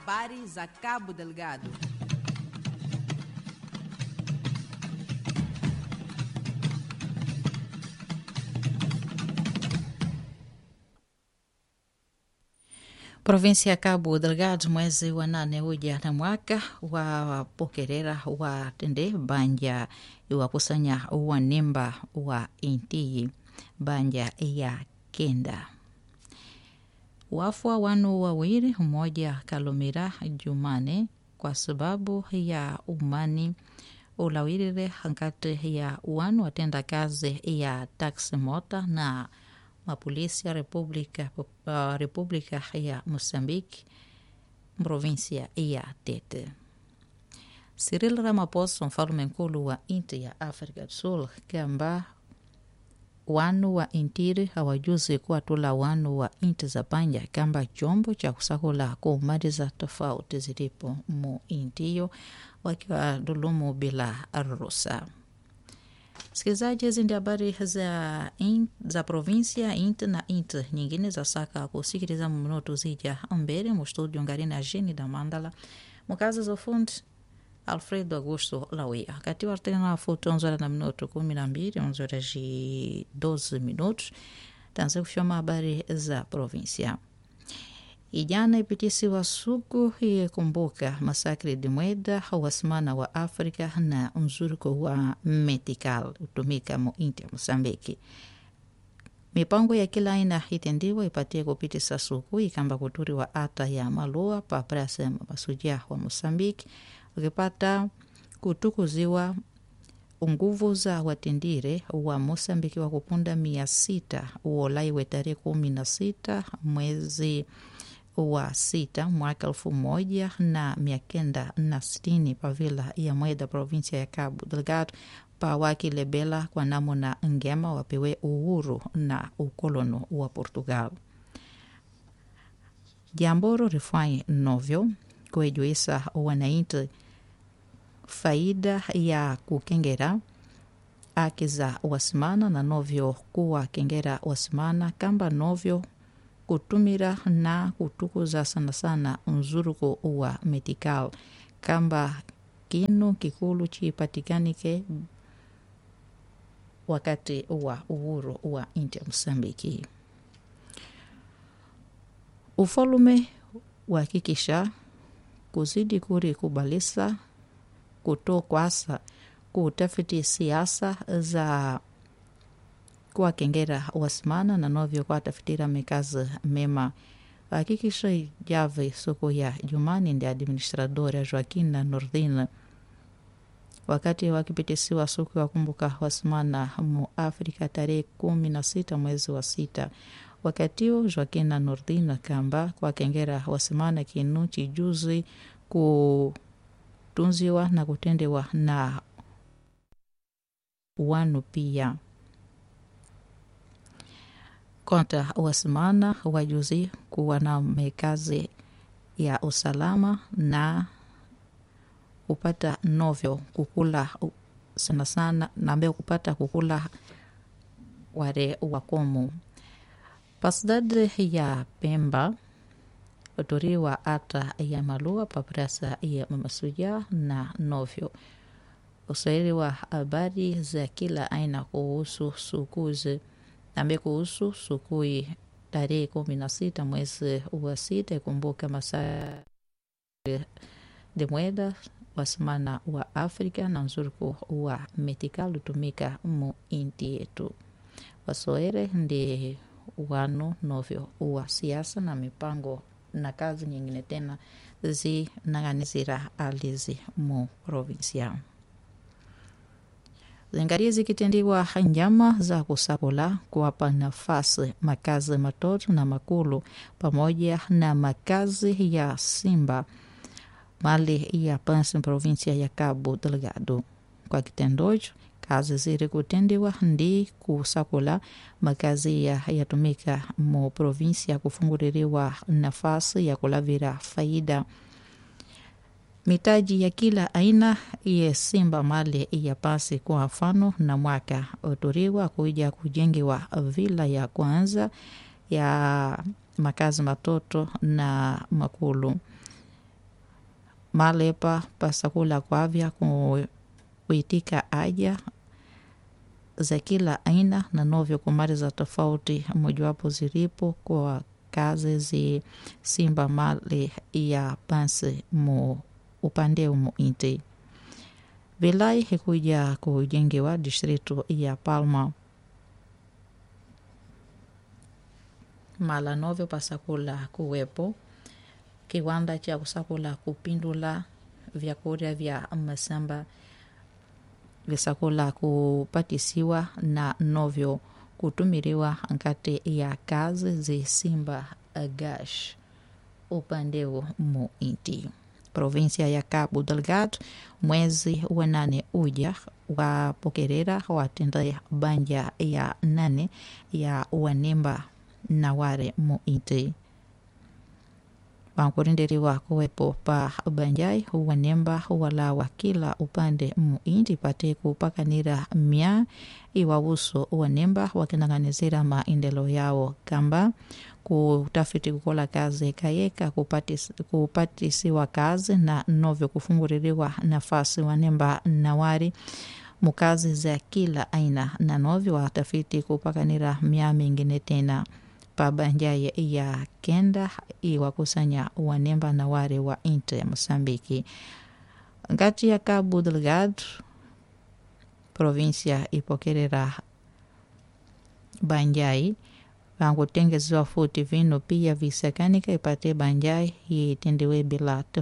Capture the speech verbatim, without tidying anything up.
Habari za Cabo Delgado. Província ya Cabo Delgado mwezi wa nane uja na mwaka wa pokerera wa tende banja iwakusanya wa nemba wa inti banja ya kenda wafwa wanu wawili mmoja kalumira Jumane kwa sababu ya umani ulawirire hankati ya wanu watenda kazi ya taxi mota na mapolisi ya República, uh, República ya Moçambique, província ya Tete. Cyril Ramaphosa, mfalme mkulu wa inti ya Afrika Sul, kamba wanu wa intiri hawajuzi kuwa tula wanu wa inti za panja kamba chombo cha kusakula kumaliza tofauti zilipo mu intiyo wakiwa dulumu bila ruhusa. Sikizaji, hizi ndi habari za, in, za provinsia inti na inti nyingine za saka kusikiliza minuto zija mbele mu studio ngarina Jeni da Mandala mukazi za fundi Alfredo Augusto Lawia kati wa tena foto onzora na minuto kumi na mbili onzora ji doze minutos tanze kushoma habari za provinsia. Ijana ipitisiwa suku hiye kumbuka masakri de Mweda wasimana wa Afrika na mzuriko wa medical utumika mu inti ya Mosambiki. Mipango ya kila aina itendiwa ipatie kupitisa suku ikamba kuturi wa ata ya malua pa prasa masuja wa Mosambiki ukipata kutukuziwa nguvu za watendire wa Mosambiki wa kupunda mia sita uolaiwe tarehe kumi na sita mwezi wa sita mwaka elfu moja na mia kenda na sitini pavila ya Mweda provinsia ya Cabo Delgado pa wakilebela kwa namuna ngema wapewe uhuru na ukolono wa Portugal. Jamboro rifai novyo kuejuisa wanainti faida ya kukengera akiza wasimana na novyo kuwa kengera wasimana kamba novyo kutumira na kutukuza sana sana mzuruko wa medical kamba kinu kikulu chipatikanike wakati wa uhuru wa inti ya Mosambiki. Ufalume wakikisha kuzidi kuri kubalisa kutokwasa kutafiti siasa za kwa kengera wasimana na novyo kwa tafitira mekazi mema. Hakikisha jave soko ya Jumani ndi administradora Joaquina Nordina wakati wakipitisiwa soko wa kumbuka wasimana mu Afrika tarehe kumi na sita mwezi wa sita. Wakati huo Joaquina Nordina kamba kwa kengera wasimana kinu chijuzi kutunziwa na kutendewa na wanu pia. Konta wasimana wajuzi kuwa na mekazi ya usalama na kupata novyo kukula sana sana na mbeo kupata kukula ware wakomu. Pasidade ya Pemba utoriwa ata ya malua paprasa ya mamasuja na novyo. Usairi wa habari za kila aina kuhusu sukuzi nambe kuhusu sukui tarehe kumi na sita mwezi wa sita kumbuka masaa de Mweda wasimana wa Afrika na nzurku wa medical utumika mu inti yetu. Wasoere ndi wanu novyo wa siasa na mipango na kazi nyingine tena zi nanganizira alizi mu provinsia. Zingaria zikitendiwa njama za kusakula kuwapa nafasi makazi matoto na makulu pamoja na makazi ya simba mali ya pansi provinsia ya Cabo Delgado. Kwa kitendojo, kazi ziri kutendiwa ndi kusakula makazi ya yatumika mu provinsia kufunguririwa nafasi ya kulavira faida mitaji ya kila aina ya simba mali ya pasi kwa mfano na mwaka utoriwa kuja kujengewa vila ya kwanza ya makazi matoto na makulu malepa pasakula kwavya kuitika aja za kila aina na novyo kumari za tofauti mojawapo zilipo kwa kazi zi simba mali ya pansi mu upande umu inti. Vilai hikuja kujengewa distritu ya Palma. Mala novyo pasakula kuwepo kiwanda cha kusakula kupindula vyakula vya masamba visakula kupatisiwa na novyo kutumiriwa nkati ya kazi zi simba gash upande mu inti. Provinsia ya Cabo Delgado mwezi wa nane uja wapokerera watenda banja ya nane ya wanemba na ware mu inti. Wankurindiriwa kuwepo pa banjai wanemba wala wakila upande mu inti pate kupakanira mia iwawuso wanemba wakinanganizira maendelo yao kamba kutafiti kukola kazi kayeka kupatisi, kupatisiwa kazi na novyo kufunguririwa nafasi wanemba na wari mukazi za kila aina na novyo watafiti kupakanira mia mingine tena pabanjaye ya kenda iwakusanya wanemba na ware wa inti ya Mosambiki. Ngati ya Cabo Delgado provinsia ipokerera banjai vangu tengeziwa futi vino pia visakanika ipate banjai hii tendewe bila